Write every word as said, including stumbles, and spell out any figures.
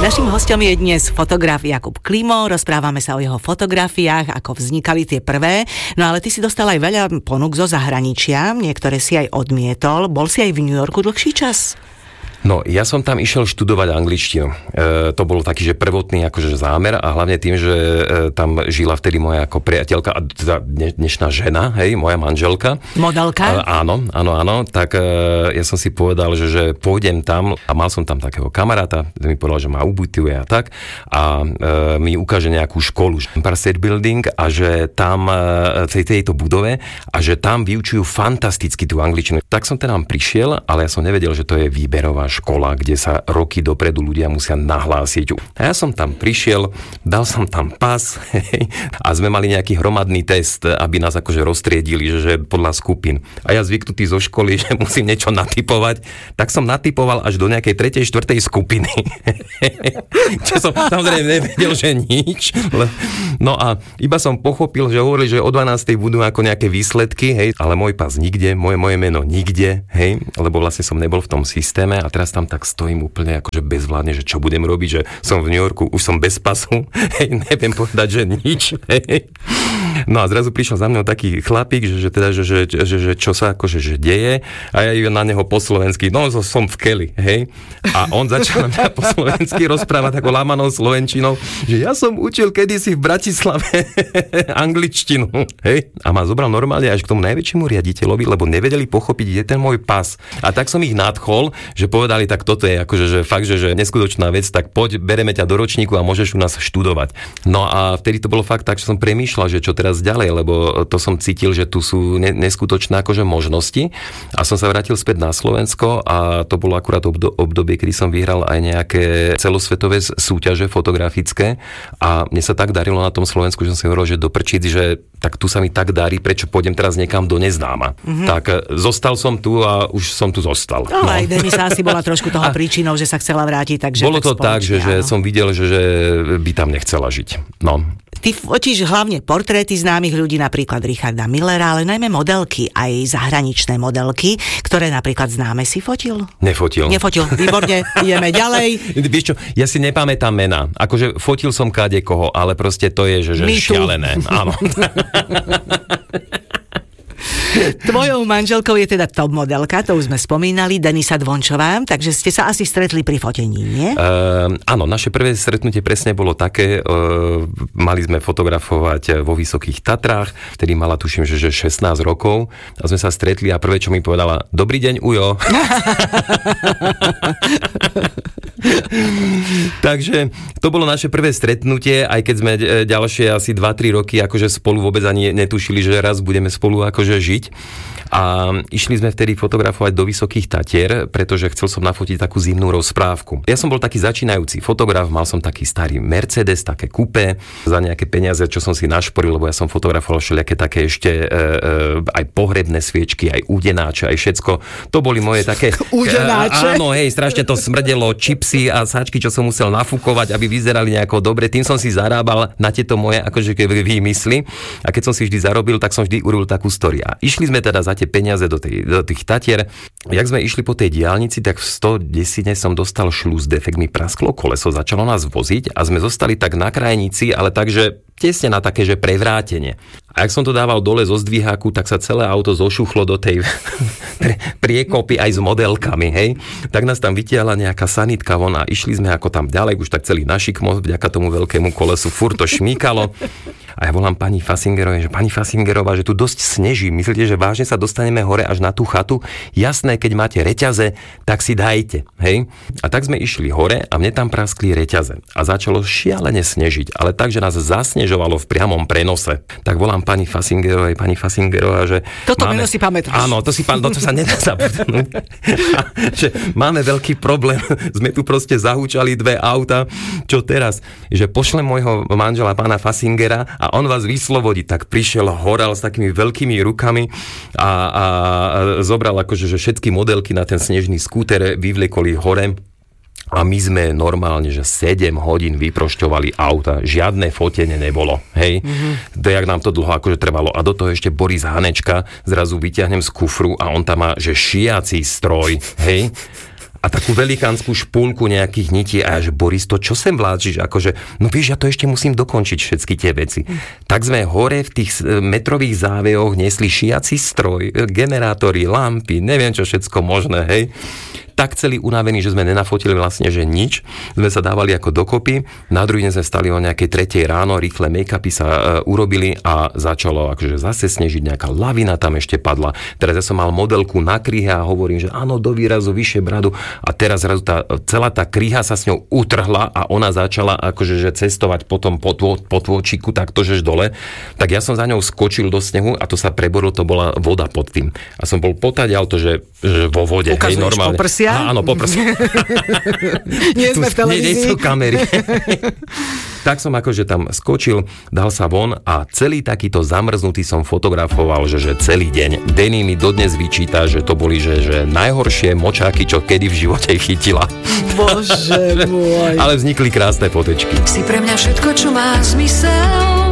Naším hosťom je dnes fotograf Jakub Klimo, rozprávame sa o jeho fotografiách, ako vznikali tie prvé, no ale ty si dostal aj veľa ponúk zo zahraničia, niektoré si aj odmietol, bol si aj v New Yorku dlhší čas? No, ja som tam išiel študovať angličtinu. E, to bol taký, že prvotný akože zámer a hlavne tým, že e, tam žila vtedy moja ako priateľka a teda dnešná žena, hej, moja manželka. Modelka? E, áno, áno, áno. Tak e, ja som si povedal, že, že pôjdem tam a mal som tam takého kamaráta, ktorý mi povedal, že ma ubytuje a tak a e, mi ukáže nejakú školu, Empire State Building a že tam v tej, tejto budove a že tam vyučujú fantasticky tú angličtinu. Tak som teda prišiel, ale ja som nevedel, že to je výberová škola, kde sa roky dopredu ľudia musia nahlásiť. A ja som tam prišiel, dal som tam pas hej, a sme mali nejaký hromadný test, aby nás akože roztriedili, že, že podľa skupín. A ja zvyknutý zo školy, že musím niečo natypovať, tak som natypoval až do nejakej tretej, štvrtej skupiny. Čo som samozrejme nevedel, že nič. No a iba som pochopil, že hovorili, že o dvanástej budú ako nejaké výsledky, hej, ale môj pas nikde, moje, moje meno nikde, hej, lebo vlastne som nebol v tom systéme a teraz tam tak stojím úplne akože bezvládne, že čo budem robiť, že som v New Yorku, už som bez pasu, hej, neviem povedať, že nič, hej. No a zrazu prišiel za mnou taký chlapík, že, že teda, že, že, že, že čo sa akože že deje a ja na neho po slovensky, no som v keli, hej. A on začal na mňa po slovensky rozprávať ako lámanou slovenčinou, že ja som učil kedysi v Bratislave angličtinu, hej. A ma zobral normálne až k tomu najväčšiemu riaditeľovi, lebo nevedeli pochopiť, kde ten môj pas. A tak som ich nadchol, že povedali, tak toto je akože že fakt, že, že neskutočná vec, tak poď, bereme ťa do ročníku a môžeš u nás študovať. No a vtedy to bolo fakt tak, že som premýšľal, že čo teraz ďalej, lebo to som cítil, že tu sú neskutočné akože možnosti a som sa vrátil späť na Slovensko a to bolo akurát obdobie, kedy som vyhral aj nejaké celosvetové súťaže fotografické a mne sa tak darilo na tom Slovensku, že som si hovoril, že doprčiť, že tak tu sa mi tak darí, prečo pôjdem teraz niekam do neznáma. Mm-hmm. Tak zostal som tu a už som tu zostal. No, no. Aj Denisa asi bola trošku toho príčinou, že sa chcela vrátiť. Takže bolo tak to tak, že, že som videl, že, že by tam nechcela žiť. No. Ty fotíš hlavne portréty známych ľudí, napríklad Richarda Millera, ale najmä modelky, aj zahraničné modelky, ktoré napríklad známe si fotil? Nefotil. Nefotil, výborne, ideme ďalej. Vieš čo, ja si nepamätám mená. Akože fotil som kadekoho, ale proste to je, že, že šialené. Áno. Tvojou manželkou je teda top modelka, to už sme spomínali, Denisa Dvončová, takže ste sa asi stretli pri fotení, nie? Uh, áno, naše prvé stretnutie presne bolo také, uh, mali sme fotografovať vo Vysokých Tatrách, vtedy mala tuším, že, že šestnásť rokov a sme sa stretli a prvé, čo mi povedala, dobrý deň, ujo. Takže to bolo naše prvé stretnutie, aj keď sme ďalšie asi dva tri roky akože spolu vôbec ani netušili, že raz budeme spolu akože žiť. A išli sme vtedy fotografovať do Vysokých Tatier, pretože chcel som nafotiť takú zimnú rozprávku. Ja som bol taký začínajúci fotograf, mal som taký starý Mercedes, také kupé, za nejaké peniaze, čo som si našporil, lebo ja som fotografoval všelijaké také ešte e, e, aj pohrebné sviečky, aj údenáče, aj všetko. To boli moje také... Údenáče? Áno, hej, strašne to smrdelo, čipsy a sáčky, čo som musel nafúkovať, aby vyzerali nejako dobre. Tým som si zarábal na tieto moje akože výmysly. A keď som si vždy zarobil, tak som vždy urobil takú story. A išli sme teda za tie peniaze do, tej, do tých Tatier. Jak sme išli po tej diaľnici, tak v sto desine som dostal šluz defekt, mi prasklo koleso, začalo nás voziť a sme zostali tak na krajnici, ale takže tesne na také, že prevrátenie. A jak som to dával dole zo zdviháku, tak sa celé auto zošuchlo do tej priekopy aj s modelkami, hej. Tak nás tam vytiahla nejaká sanitka von a išli sme ako tam ďalej, už tak celý našikmo, vďaka tomu veľkému kolesu, furt to šmíkalo. A ja volám pani Fasingerovej, že pani Fasingerová, že tu dosť sneží. Myslíte, že vážne sa dostaneme hore až na tú chatu? Jasné, keď máte reťaze, tak si dajte, hej? A tak sme išli hore a mne tam praskli reťaze. A začalo šialene snežiť, ale tak, že nás zasnežovalo v priamom prenose. Tak volám pani Fasingerovej, pani Fasingerová, že... Toto máme... meno si pamätáš. Áno, to si pán, to sa nedá zabudnúť. Že máme veľký problém. Sme tu proste zahúčali dve auta. Čo teraz? Že pošlem môjho manžela, pána Fasingera, a on vás vyslobodí. Tak prišiel, horal s takými veľkými rukami a, a zobral akože že všetky modelky na ten snežný skúter, vyvliekol ich hore. A my sme normálne, že sedem hodín vyprošťovali auta. Žiadne fotenie nebolo. Hej? Mm-hmm. To, jak nám to dlho akože trvalo. A do toho ešte Boris Hanečka zrazu vyťahnem z kufru a on tam má, že šiací stroj. Hej? a takú velikánsku špúnku nejakých nití a ja, že Boris, to čo sem vláčiš? Akože, no vieš, ja to ešte musím dokončiť všetky tie veci. Tak sme hore v tých metrových závejoch nesli šiaci stroj, generátory, lampy, neviem čo všetko možné, hej. Tak celý unavení, že sme nenafotili vlastne, že nič. Sme sa dávali ako dokopy. Na druhý deň sme stali o nejakej tretej ráno, rýchle make-upy sa e, urobili a začalo akože zase snežiť, nejaká lavina tam ešte padla. Teraz ja som mal modelku na kryhe a hovorím, že áno, do výrazu, vyššie bradu a teraz zrazu tá, celá tá kryha sa s ňou utrhla a ona začala akože že cestovať potom po, tvo, po tvôčiku takto, žeš dole. Tak ja som za ňou skočil do snehu a to sa preborilo, to bola voda pod tým. A som bol potaďal to, že, že vo vode. Ukazuješ hej, normálne. Poprsia? Á, áno, poprsia. Nie sme v televízii. Nie sú kamery. Tak som akože tam skočil, dal sa von a celý takýto zamrznutý som fotografoval, že, že celý deň. Denny mi dodnes vyčíta, že to boli že, že najhoršie močáky, čo kedy v živote chytila. Bože môj. Ale vznikli krásne fotečky. Si pre mňa všetko, čo má zmysel.